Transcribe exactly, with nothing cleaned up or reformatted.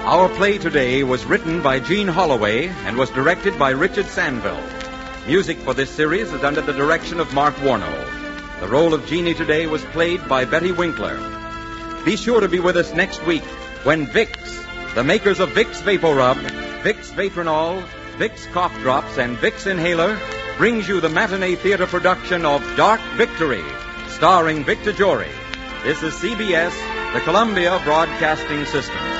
Our play today was written by Gene Holloway and was directed by Richard Sandville. Music for this series is under the direction of Mark Warnow. The role of Jeannie today was played by Betty Winkler. Be sure to be with us next week when Vicks, the makers of Vicks Vapor Rub, Vicks Vatronol, Vicks Cough Drops, and Vicks Inhaler, brings you the matinee theater production of Dark Victory, starring Victor Jory. This is C B S, the Columbia Broadcasting System.